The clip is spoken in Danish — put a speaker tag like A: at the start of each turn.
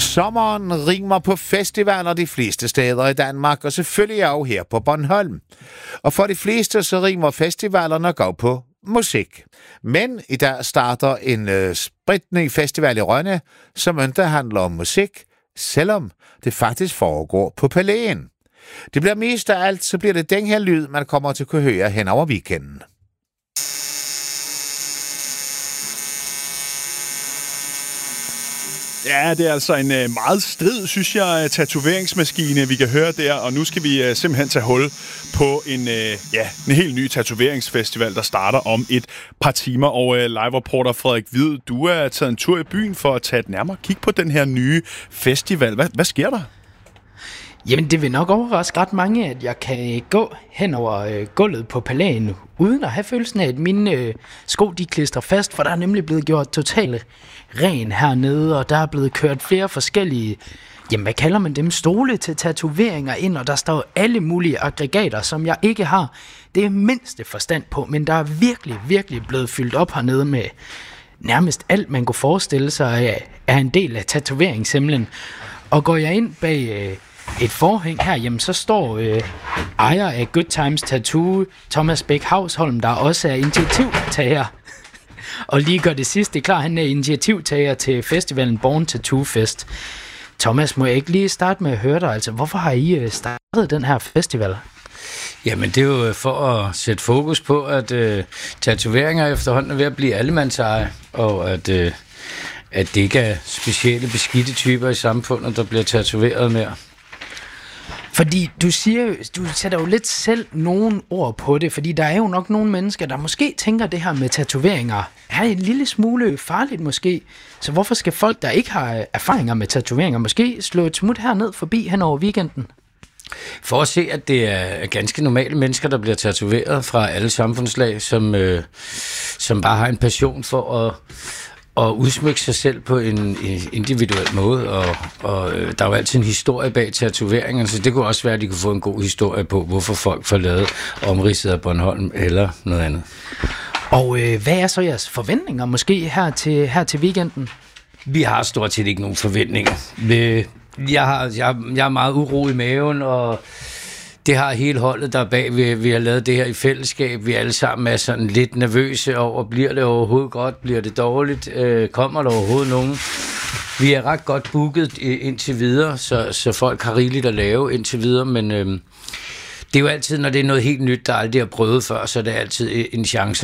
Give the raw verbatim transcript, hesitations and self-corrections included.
A: Sommeren rimer på festivaler de fleste steder i Danmark, og selvfølgelig også her på Bornholm. Og for de fleste så rimer festivalerne går på musik. Men i dag starter en øh, spritny festival i Rønne, som ikke handler om musik, selvom det faktisk foregår på Palæen. Det bliver mest af alt, så bliver det den her lyd, man kommer til at kunne høre hen over weekenden.
B: Ja, det er altså en øh, meget strid, synes jeg, tatoveringsmaskine, vi kan høre der. Og nu skal vi øh, simpelthen tage hul på en, øh, ja, en helt ny tatoveringsfestival, der starter om et par timer. Og øh, live-reporter Frederik Hvid, du er taget en tur i byen for at tage et nærmere kig på den her nye festival. Hvad, hvad sker der?
C: Jamen, det vil nok overraske ret mange, at jeg kan gå hen over øh, gulvet på Palæen, uden at have følelsen af, at mine øh, sko de klistrer fast, for der er nemlig blevet gjort totalt ren hernede, og der er blevet kørt flere forskellige, jamen hvad kalder man dem, stole til tatoveringer ind, og der står alle mulige aggregater, som jeg ikke har det mindste forstand på, men der er virkelig, virkelig blevet fyldt op hernede med nærmest alt, man kunne forestille sig er en del af tatoveringshimlen. Og går jeg ind bag øh, et forhæng her, jamen så står øh, ejer af Good Times Tattoo, Thomas Bæk Hausholm, der også er initiativtager. Og lige gør det sidste klar, han er initiativtager til festivalen Born Tattoo Fest. Thomas, må jeg ikke lige starte med at høre dig? Altså, hvorfor har I startet den her festival?
D: Jamen, det er jo for at sætte fokus på, at øh, tatoveringer efterhånden er ved at blive allemandseje, og at, øh, at det ikke er specielle beskidte typer i samfundet, der bliver tatoveret mere.
C: Fordi du siger, du sætter jo lidt selv nogle ord på det, fordi der er jo nok nogle mennesker, der måske tænker, det her med tatoveringer er en lille smule farligt måske. Så hvorfor skal folk, der ikke har erfaringer med tatoveringer, måske slå et smut herned forbi hen over weekenden?
D: For at se, at det er ganske normale mennesker, der bliver tatoveret fra alle samfundslag, som, øh, som bare har en passion for at og udsmykke sig selv på en individuel måde, og, og øh, der er jo altid en historie bag tatoveringerne, så det kunne også være, at de kunne få en god historie på, hvorfor folk får lavet omridset af Bornholm eller noget andet.
C: Og øh, hvad er så jeres forventninger måske her til, her til weekenden?
D: Vi har stort set ikke nogen forventninger. Jeg har, jeg, jeg er meget uro i maven, og det har hele holdet der bag. Vi, vi har lavet det her i fællesskab. Vi alle sammen er sådan lidt nervøse over, bliver det overhovedet godt? Bliver det dårligt? Øh, kommer der overhovedet nogen? Vi er ret godt booket indtil videre, så, så folk har rigeligt at lave indtil videre, men øh, det er jo altid, når det er noget helt nyt, der aldrig har prøvet før, så er det altid en chance